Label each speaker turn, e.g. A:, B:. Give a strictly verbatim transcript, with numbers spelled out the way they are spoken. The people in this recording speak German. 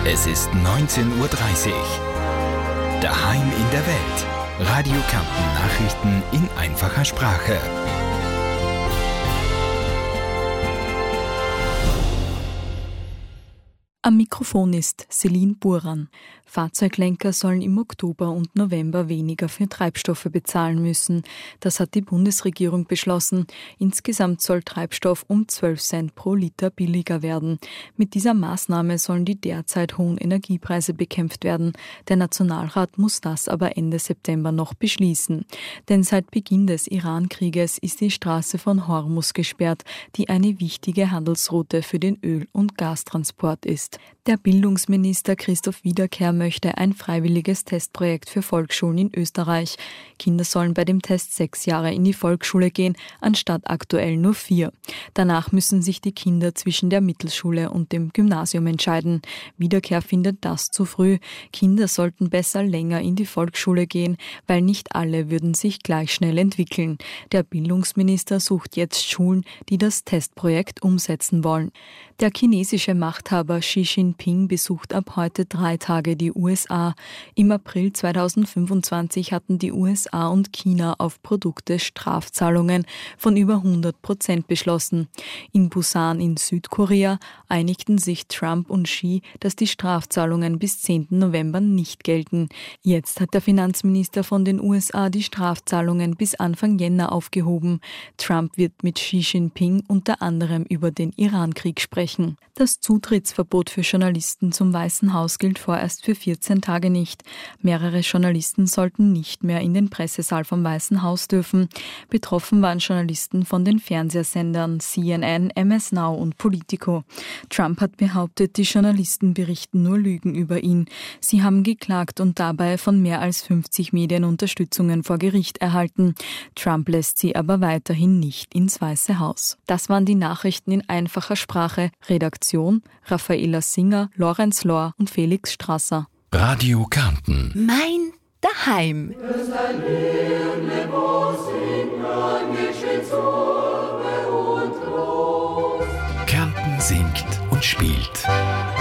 A: Es ist neunzehn Uhr dreißig. Daheim in der Welt. Radio Kärnten Nachrichten in einfacher Sprache.
B: Am Mikrofon ist Celine Buran. Fahrzeuglenker sollen im Oktober und November weniger für Treibstoffe bezahlen müssen. Das hat die Bundesregierung beschlossen. Insgesamt soll Treibstoff um zwölf Cent pro Liter billiger werden. Mit dieser Maßnahme sollen die derzeit hohen Energiepreise bekämpft werden. Der Nationalrat muss das aber Ende September noch beschließen. Denn seit Beginn des Iran-Krieges ist die Straße von Hormuz gesperrt, die eine wichtige Handelsroute für den Öl- und Gastransport ist. Der Bildungsminister Christoph Wiederkehr möchte ein freiwilliges Testprojekt für Volksschulen in Österreich. Kinder sollen bei dem Test sechs Jahre in die Volksschule gehen, anstatt aktuell nur vier. Danach müssen sich die Kinder zwischen der Mittelschule und dem Gymnasium entscheiden. Wiederkehr findet das zu früh. Kinder sollten besser länger in die Volksschule gehen, weil nicht alle würden sich gleich schnell entwickeln. Der Bildungsminister sucht jetzt Schulen, die das Testprojekt umsetzen wollen. Der chinesische Machthaber Xi Jinping besucht ab heute drei Tage die U S A. Im April zweitausendfünfundzwanzig hatten die U S A und China auf Produkte Strafzahlungen von über hundert Prozent beschlossen. In Busan in Südkorea einigten sich Trump und Xi, dass die Strafzahlungen bis zehnten November nicht gelten. Jetzt hat der Finanzminister von den U S A die Strafzahlungen bis Anfang Jänner aufgehoben. Trump wird mit Xi Jinping unter anderem über den Iran-Krieg sprechen. Das Zutrittsverbot für Journalisten zum Weißen Haus gilt vorerst für vierzehn Tage nicht. Mehrere Journalisten sollten nicht mehr in den Pressesaal vom Weißen Haus dürfen. Betroffen waren Journalisten von den Fernsehsendern C N N, M S Now und Politico. Trump hat behauptet, die Journalisten berichten nur Lügen über ihn. Sie haben geklagt und dabei von mehr als fünfzig Medien Unterstützungen vor Gericht erhalten. Trump lässt sie aber weiterhin nicht ins Weiße Haus. Das waren die Nachrichten in einfacher Sprache. Redaktion Raffaela Singer, Lorenz Lohr und Felix Strasser.
A: Radio Kärnten.
C: Mein Daheim.